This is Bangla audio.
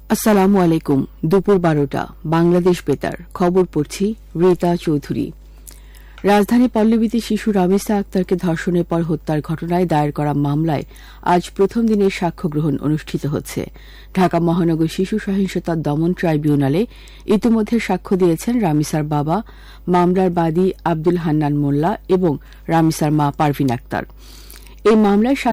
আসসালামু আলাইকুম। দুপুর 12টা বাংলাদেশ বেতার খবর পড়ছি রীতা চৌধুরী। রাজধানী পল্লবীতে শিশু রামিসা আক্তারকে ধর্ষণের পর হত্যার ঘটনায় দায়ের করা মামলায় আজ প্রথম দিনের সাক্ষ্য গ্রহণ অনুষ্ঠিত হচ্ছে। ঢাকা মহানগর শিশু সহিংসতা দমন ট্রাইব্যুনালে ইতিমধ্যে সাক্ষ্য দিয়েছেন রামিসার বাবা, মামলার বাদী আব্দুল হান্নান মোল্লা এবং রামিসার মা পারভিন আক্তার। এই মামলায়